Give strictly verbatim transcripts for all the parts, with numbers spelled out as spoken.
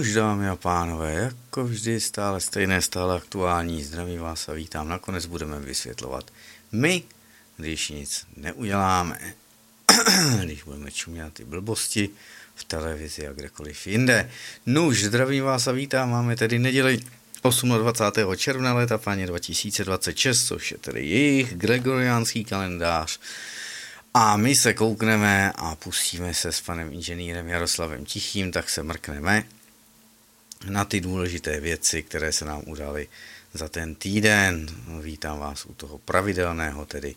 Nuž, dámy a pánové, jako vždy stále stejné, stále aktuální, zdravím vás a vítám. Nakonec budeme vysvětlovat my, když nic neuděláme, když budeme čumět ty blbosti v televizi a kdekoliv jinde. Nuž, zdravím vás a vítám, máme tedy neděli dvacátého osmého června léta páně dva tisíce dvacet šest, což je tedy jejich gregoriánský kalendář. A my se koukneme a pustíme se s panem inženýrem Jaroslavem Tichým, tak se mrkneme na ty důležité věci, které se nám udály za ten týden. Vítám vás u toho pravidelného, tedy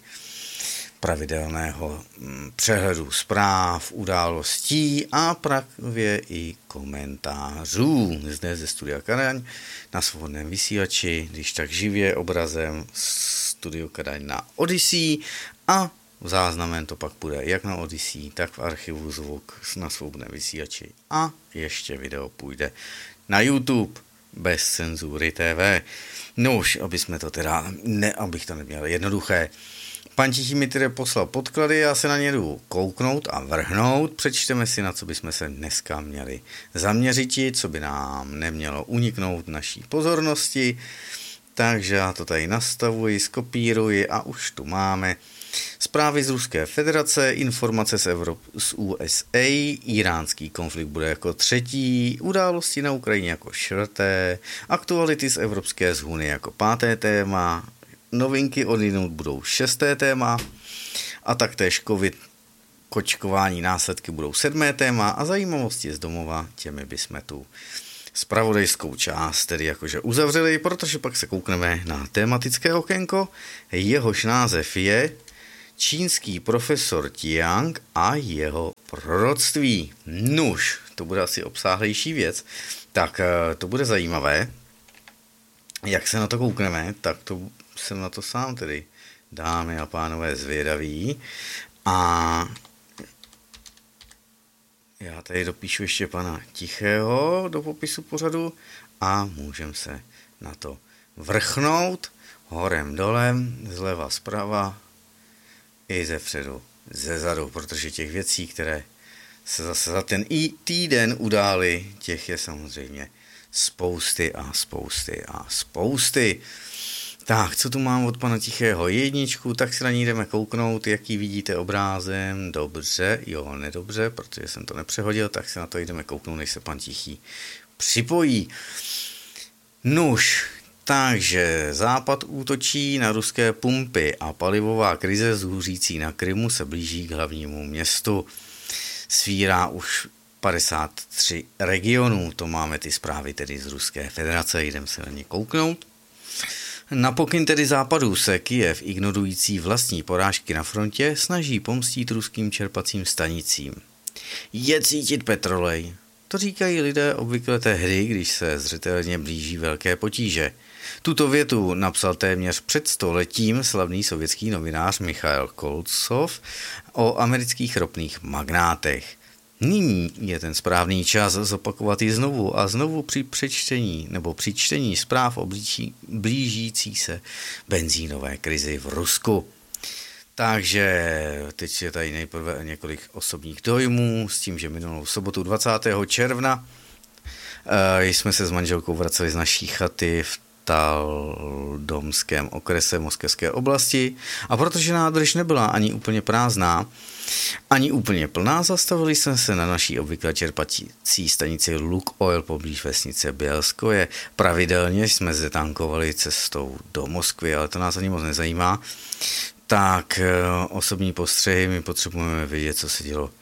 pravidelného přehledu zpráv, událostí a právě i komentářů. Zde ze Studia Kadaň na svobodném vysílači, když tak živě obrazem Studio Kadaň na Odyssey a záznamem to pak bude jak na Odyssey, tak v archivu zvuk na svobodném vysílači a ještě video půjde na YouTube bez cenzury T V. No už, aby jsme to teda, ne, abych to neměl jednoduché. Pan Tichý mi tedy poslal podklady, já se na ně jdu kouknout a vrhnout. Přečteme si, na co bychom se dneska měli zaměřit, co by nám nemělo uniknout naší pozornosti. Takže já to tady nastavuji, skopíruji a už tu máme zprávy z Ruské federace, informace z, Evrop- z U S A, iránský konflikt bude jako třetí, události na Ukrajině jako čtvrté, aktuality z Evropské unie jako páté téma, novinky odinut budou šesté téma a taktéž covid, kočkování následky budou sedmé téma a zajímavosti z domova, těmi bychom tu zpravodajskou část tedy jakože uzavřeli, protože pak se koukneme na tematické okénko, jehož název je Čínský profesor Tiang a jeho proroctví. Nuž, to bude asi obsáhlejší věc, tak to bude zajímavé. Jak se na to koukneme, tak to jsem na to sám tedy, dámy a pánové, zvědavý. A já tady dopíšu ještě pana Tichého do popisu pořadu a můžeme se na to vrchnout horem dolem, zleva zprava i ze předu, ze zadu, protože těch věcí, které se zase za ten i týden udály, těch je samozřejmě spousty a spousty a spousty. Tak, co tu mám od pana Tichého? Jedničku, tak si na ní jdeme kouknout, jaký vidíte obrázem. Dobře, jo, nedobře, protože jsem to nepřehodil, tak se na to jdeme kouknout, než se pan Tichý připojí. Nuž, takže Západ útočí na ruské pumpy a palivová krize zuřící na Krymu se blíží k hlavnímu městu. Svírá už padesát tři regionů, to máme ty zprávy tedy z Ruské federace, jdeme se na ně kouknout. Na pokyn tedy západu se Kyjev, ignorující vlastní porážky na frontě, snaží pomstít ruským čerpacím stanicím. Je cítit petrolej. To říkají lidé obvykle tehdy, když se zřetelně blíží velké potíže. Tuto větu napsal téměř před stoletím slavný sovětský novinář Michail Koltsov o amerických ropných magnátech. Nyní je ten správný čas zopakovat ji znovu a znovu při přečtení nebo při čtení zpráv o blíží, blížící se benzínové krizi v Rusku. Takže teď je tady nejprve několik osobních dojmů s tím, že minulou sobotu dvacátého června e, jsme se s manželkou vraceli z naší chaty v Taldomském okrese Moskevské oblasti a protože nádrž nebyla ani úplně prázdná, ani úplně plná, zastavili jsme se na naší obvyklé čerpací stanici Lukoil poblíž vesnice Bělskoje. Pravidelně jsme zde tankovali cestou do Moskvy, ale to nás ani moc nezajímá. Tak osobní postřehy, my potřebujeme vědět, co se dělo,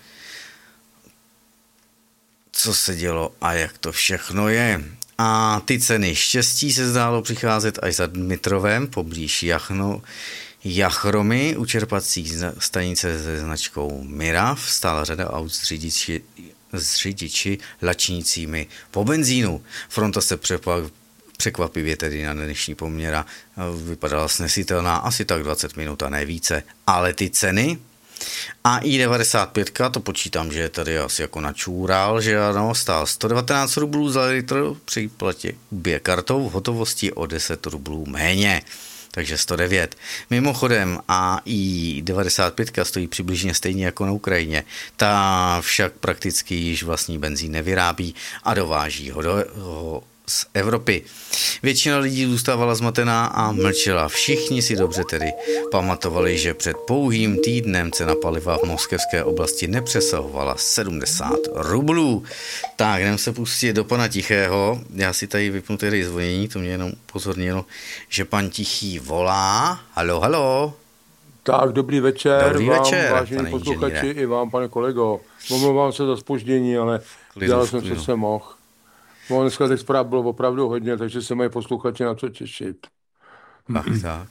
co se dělo a jak to všechno je. A ty ceny štěstí se zdálo přicházet až za Dmitrovem, poblíž Jachno, Jachromy, u čerpací stanice se značkou Mirav, stála řada aut s řidiči, s řidiči lačnícími po benzínu. Fronta se překvapivě tedy na dnešní poměra vypadala snesitelná, asi tak dvacet minut a ne více. Ale ty ceny? A I devadesát pět, to počítám, že je tady asi jako načůral, že ano, stál sto devatenáct rublů za litr při platě kartou v hotovosti o deset rublů méně. takže sto devět. Mimochodem A I devadesát pět stojí přibližně stejně jako na Ukrajině. Ta však prakticky již vlastní benzín nevyrábí a dováží ho do ho z Evropy. Většina lidí zůstávala zmatená a mlčela. Všichni si dobře tedy pamatovali, že před pouhým týdnem cena paliva v moskevské oblasti nepřesahovala sedmdesát rublů. Tak, jdem se pustit do pana Tichého. Já si tady vypnu tedy zvonění, to mě jenom pozornilo, že pan Tichý volá. Halo, halo. Tak, dobrý večer, dobrý vám, večer, vážení posluchači, i vám, pane kolego. Omlouvám se za zpoždění, ale dělal jsem, co jsem mohl. No, dneska těch zpráv bylo opravdu hodně, takže se mají posluchači na co těšit. Tak, tak.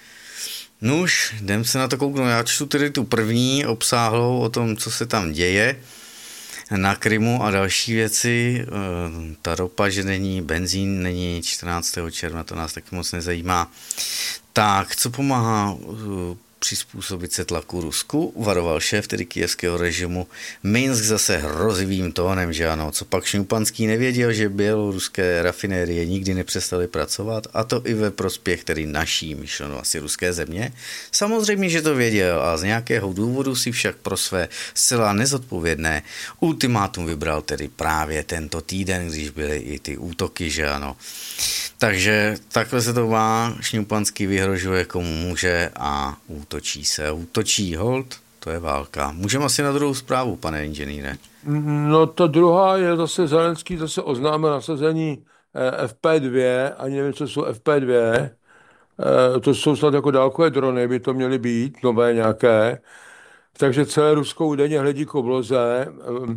Nuž, jdem se na to kouknout. Já čtu tedy tu první obsáhlou o tom, co se tam děje na Krymu a další věci. Ta ropa, že není, benzín není, čtrnáctého června, to nás taky moc nezajímá. Tak, co pomáhá přizpůsobit se tlaku Rusku, varoval šéf tedy kyjevského režimu. Minsk zase hrozivým tónem, že ano. Co pak Šňupanský nevěděl, že běloruské rafinérie nikdy nepřestaly pracovat, a to i ve prospěch tedy naší, myšleno asi ruské země. Samozřejmě, že to věděl a z nějakého důvodu si však pro své zcela nezodpovědné ultimátum vybral tedy právě tento týden, když byly i ty útoky, že ano. Takže takhle se to má, Šňupanský vyhrožuje komu může a útočí se. Útočí hold, to je válka. Můžeme asi na druhou zprávu, pane inženýre. No ta druhá je zase Zelenský zase oznámil nasazení F P dva, ani nevím, co jsou F P dva. To jsou snad jako dálkové drony, by to měly být, nové nějaké. Takže celé Rusko údajně hledí k obloze.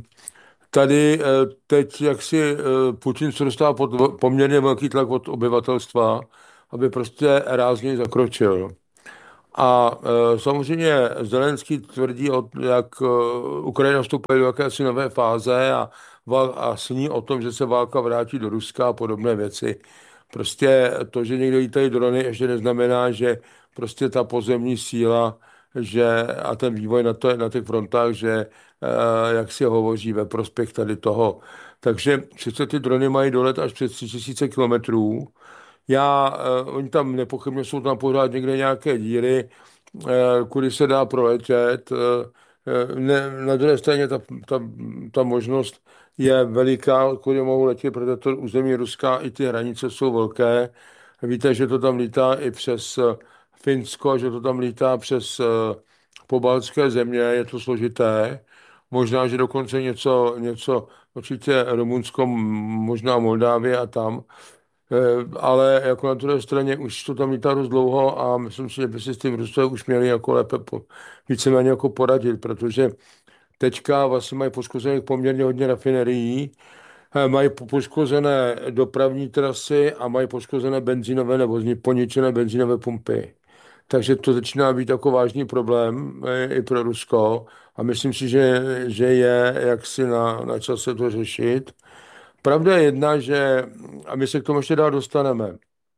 Tady teď jaksi Putin se dostává pod poměrně velký tlak od obyvatelstva, aby prostě rázně zakročil. A samozřejmě Zelenský tvrdí, jak Ukrajina vstupuje do jakési nové fáze a, a sní o tom, že se válka vrátí do Ruska a podobné věci. Prostě to, že někdo lítají drony, ještě neznamená, že prostě ta pozemní síla že, a ten vývoj na, to, na těch frontách, že jak si hovoří ve prospěch tady toho. Takže sice ty drony mají dolet až přes tři tisíce kilometrů. Já, oni tam nepochybně jsou tam pořád někde nějaké díry, kudy se dá proletět. Ne, na druhé straně ta, ta, ta možnost je veliká, kudy mohou letět, protože to území Ruska i ty hranice jsou velké. Víte, že to tam lítá i přes Finsko, že to tam lítá přes pobaltské země, je to složité. Možná, že dokonce něco, něco určitě Rumunsko, možná Moldávie a tam. Ale jako na druhé straně už to tam lítá dost dlouho a myslím si, že by si s tím Rusové už měli jako lépe po, víceméně jako poradit, protože teďka vlastně mají poškozených poměrně hodně rafinerií, mají poškozené dopravní trasy a mají poškozené benzínové nebo poničené benzínové pumpy. Takže to začíná být jako vážný problém i pro Rusko a myslím si, že, že je jaksi na, na čase to řešit. Pravda je jedna, že, a my se k tomu ještě dál dostaneme.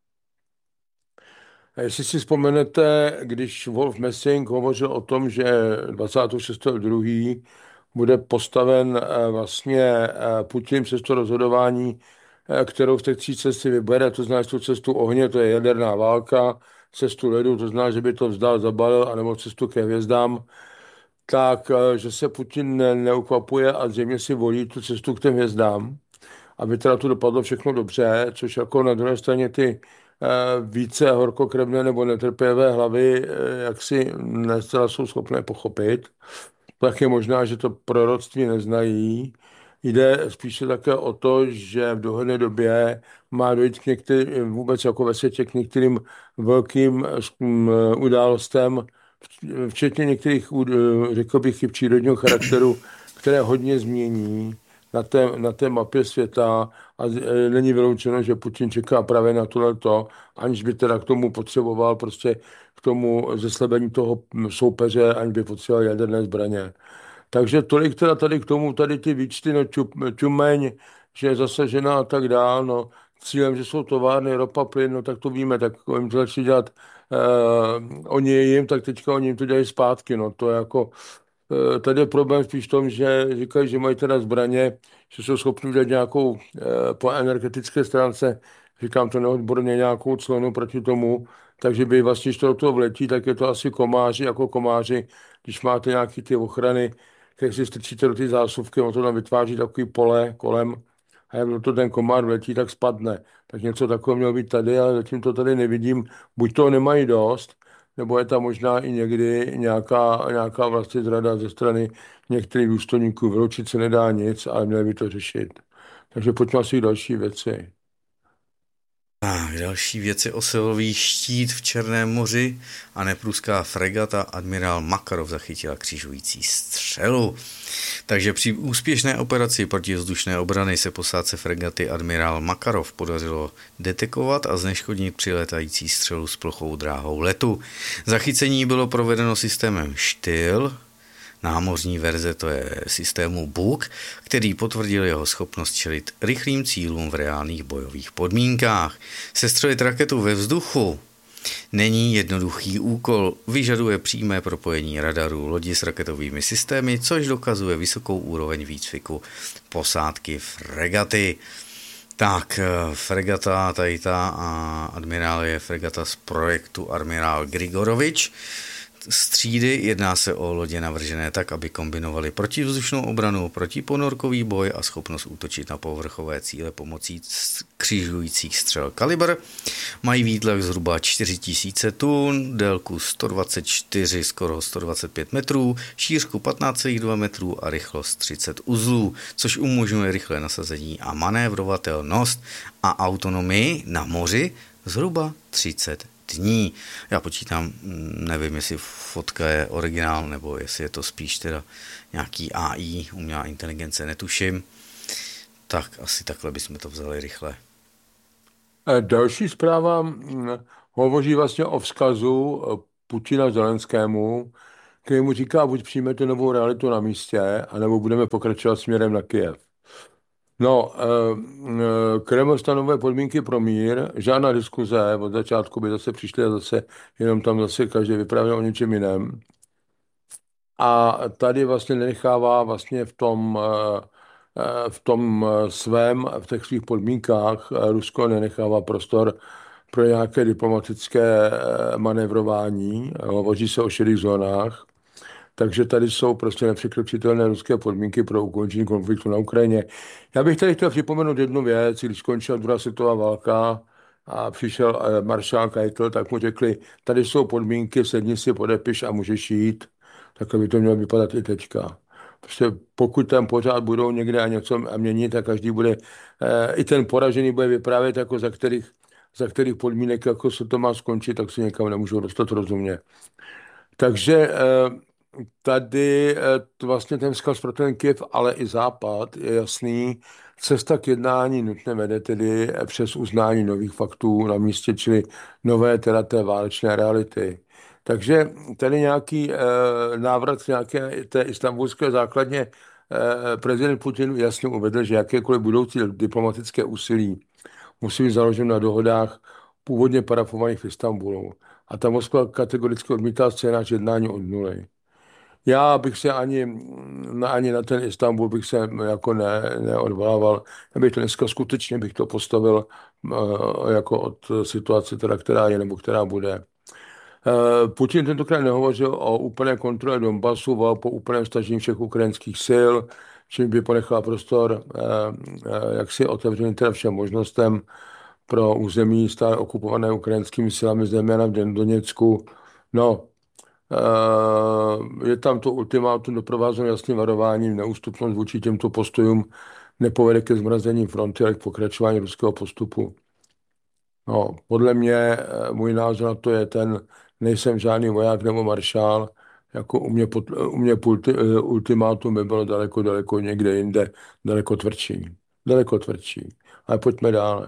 Jestli si vzpomenete, když Wolf Messing hovořil o tom, že dvacátého šestého druhého bude postaven vlastně Putin přes to rozhodování, kterou z těch tří cesty vybere, to znamená tu cestu ohně, to je jaderná válka, cestu ledu, to znamená, že by to vzdal, zabalil, anebo cestu ke hvězdám, tak, že se Putin neukvapuje a zřejmě si volí tu cestu k těm hvězdám, aby teda to dopadlo všechno dobře, což jako na druhé straně ty více horkokrevné nebo netrpělivé hlavy jaksi nezcela jsou schopné pochopit. Tak je možná, že to proroctví neznají. Jde spíše také o to, že v dohledné době má dojít k některým, vůbec jako ve světě, k některým velkým událostem, včetně některých, řekl bych, i přírodního charakteru, které hodně změní na té, na té mapě světa a není vyloučeno, že Putin čeká právě na tohleto, aniž by teda k tomu potřeboval prostě k tomu zeslebení toho soupeře, aniž by potřeboval jaderné zbraně. Takže tolik teda tady k tomu, tady ty výčty, no Čumeň, že je zasažená a tak dál, no cílem, že jsou továrny, ropa, plyn, no tak to víme, tak jim to začali dělat, eh, oni jim, tak teďka oni jim to dělají zpátky, no to je jako, eh, tady je problém spíš v tom, že říkají, že mají teda zbraně, že jsou schopni udělat nějakou eh, po energetické stránce, říkám to neodborně, nějakou clonu proti tomu, takže by vlastně, když to do toho vletí, tak je to asi komáři, jako komáři, když máte nějaký ty ochrany, jak si strčíte do ty zásuvky, on to tam vytváří takový pole kolem a jak do to ten komár vletí, tak spadne. Tak něco takového mělo být tady, ale zatím to tady nevidím. Buď toho nemají dost, nebo je tam možná i někdy nějaká, nějaká vlastně zrada ze strany některých důstojníků. Vyloučit se nedá nic, ale měli by to řešit. Takže pojďme asi k další věci. Tak, další věc je osilový štít v Černém moři a nepruská fregata admirál Makarov zachytila křižující střelu. Takže při úspěšné operaci protivzdušné obrany se posádce fregaty admirál Makarov podařilo detekovat a zneškodnit přiletající střelu s plochou dráhou letu. Zachycení bylo provedeno systémem Styl. Námořní verze to je systému Buk, který potvrdil jeho schopnost čelit rychlým cílům v reálných bojových podmínkách. Sestřelit raketu ve vzduchu není jednoduchý úkol, vyžaduje přímé propojení radarů lodi s raketovými systémy, což dokazuje vysokou úroveň výcviku posádky fregaty. Tak, fregata tady ta a admirál je fregata z projektu Admirál Grigorovič z třídy. Jedná se o lodě navržené tak, aby kombinovaly protivzdušnou obranu, protiponorkový boj a schopnost útočit na povrchové cíle pomocí křižujících střel Kalibr. Mají výtlak zhruba čtyři tisíce tun, délku sto dvacet čtyři, skoro sto dvacet pět metrů, šířku patnáct celá dva metrů a rychlost třicet uzlů, což umožňuje rychlé nasazení a manévrovatelnost a autonomii na moři zhruba třicet dní. Já počítám, nevím, jestli fotka je originál, nebo jestli je to spíš teda nějaký A I, umělá inteligence, netuším. Tak asi takhle bychom to vzali rychle. Další zpráva hovoří vlastně o vzkazu Putina Zelenskému, který mu říká, buď přijmete novou realitu na místě, anebo budeme pokračovat směrem na Kyjev. No, Kreml stanovuje podmínky pro mír, žádná diskuze, od začátku by zase přišli a zase jenom tam zase každý vyprávěl o něčem jiném. A tady vlastně nenechává vlastně v tom, v tom svém, v těch svých podmínkách, Rusko nenechává prostor pro nějaké diplomatické manévrování, hovoří se o šedých zónách. Takže tady jsou prostě nepřekročitelné ruské podmínky pro ukončení konfliktu na Ukrajině. Já bych tady chtěl připomenout jednu věc, když skončila druhá světová válka a přišel maršál Keitel, tak mu řekli, tady jsou podmínky, sedni si, podepiš a můžeš jít. Tak by to mělo vypadat i teďka. Prostě pokud tam pořád budou někde a něco a měnit, tak každý bude, i ten poražený bude vyprávět, jako za kterých, za kterých podmínek jako se to má skončit, tak se někam nemůžou dostat rozumně. Takže tady vlastně ten vzkaz pro ten Kyjev, ale i Západ je jasný. Cesta k jednání nutně vede tedy přes uznání nových faktů na místě, čili nové teda té válečné reality. Takže tady nějaký eh, návrat k nějaké té istanbulské základně eh, prezident Putin jasně uvedl, že jakékoliv budoucí diplomatické úsilí musí být založeno na dohodách původně parafovaných v Istanbulu. A ta Moskva kategoricky odmítá scénář jednání od nuly. Já bych se ani, ani na ten Istanbul bych se jako ne, neodvolával. Já bych to dneska skutečně bych to postavil uh, jako od situace, teda, která je nebo která bude. Uh, Putin tentokrát nehovořil o úplné kontrole Donbasu, volal po úplném stažení všech ukrajinských sil, čím by ponechal prostor uh, uh, jaksi otevřený teda všem možnostem pro území stále okupované ukrajinskými silami, zejména v Doněcku. No, je tam to ultimátum doprovázeno jasným varováním, neústupnost vůči těmto postojům nepovede ke zmrazení fronty, ale k pokračování ruského postupu. No, podle mě, můj názor na to je ten, nejsem žádný voják nebo maršál, jako u mě, pod, u mě pulti, ultimátum by bylo daleko, daleko někde jinde, daleko tvrdší. Daleko tvrdší. Ale pojďme dále.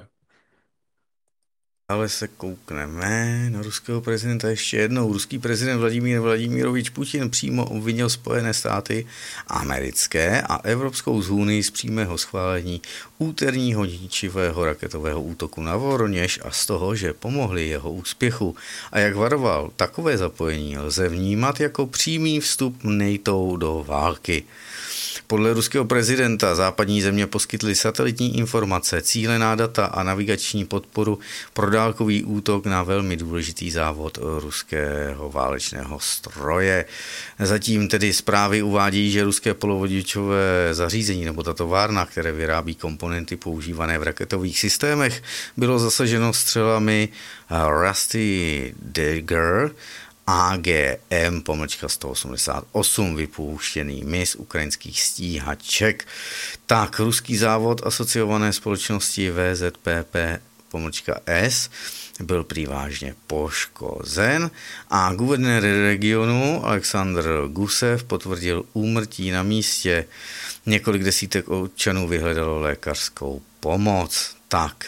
Ale se koukneme na ruského prezidenta ještě jednou. Ruský prezident Vladimír Vladimirovič Putin přímo obvinil Spojené státy americké a Evropskou unii z přímého schválení úterního ničivého raketového útoku na Voroněž a z toho, že pomohli jeho úspěchu. A jak varoval, takové zapojení lze vnímat jako přímý vstup NATO do války. Podle ruského prezidenta západní země poskytly satelitní informace, cílená data a navigační podporu pro dálkový útok na velmi důležitý závod ruského válečného stroje. Zatím tedy zprávy uvádějí, že ruské polovodičové zařízení nebo ta továrna, které vyrábí komponenty používané v raketových systémech, bylo zasaženo střelami Rusty Dagger A G M pomlčka sto osmdesát osm vypouštěnými z ukrajinských stíhaček. Tak, ruský závod asociované společnosti V Z P P pomlčka S byl prý vážně poškozen a guvernér regionu Alexandr Gusev potvrdil úmrtí na místě. Několik desítek občanů vyhledalo lékařskou pomoc. Tak.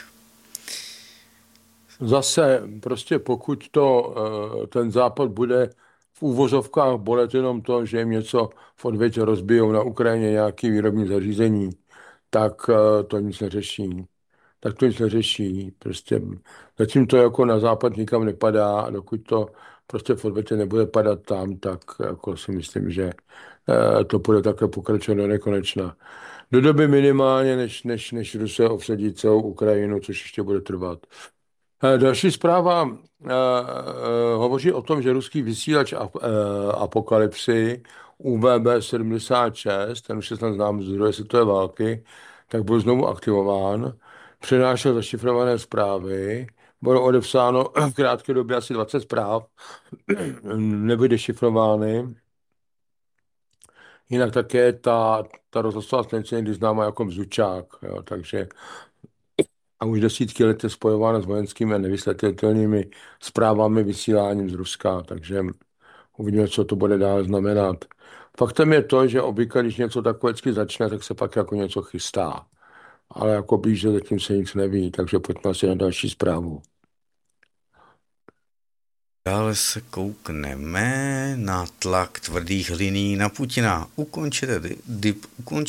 Zase prostě pokud to, ten západ bude v úvozovkách bolet jenom to, že jim něco v odvětě rozbijou na Ukrajině nějaký výrobní zařízení, tak to nic neřeší. Tak to nic neřeší. Prostě zatím to jako na západ nikam nepadá a dokud to prostě v odvětě nebude padat tam, tak jako si myslím, že to bude také pokračovat do nekonečna. Do doby minimálně, než, než, než Rusové obsadí celou Ukrajinu, což ještě bude trvat. Další zpráva uh, uh, hovoří o tom, že ruský vysílač ap, uh, Apokalypsy U V B sedmdesát šest, ten už se snad znám z druhé světové války, tak byl znovu aktivován, přenášel zašifrované zprávy, bylo odepsáno v krátké době asi dvacet zpráv, nebyly dešifrovány. Jinak také ta, ta rozhlasová stanice někdy známá jako Bzučák, jo, takže a už desítky let je spojována s vojenskými a nevysvětlitelnými zprávami, vysíláním z Ruska, takže uvidíme, co to bude dál znamenat. Faktem je to, že obvykle, když něco takového začne, tak se pak jako něco chystá. Ale jako blíže zatím se nic neví, takže pojďme si na další zprávu. Dále se koukneme na tlak tvrdých linií na Putina. Ukončete, dip, ukončete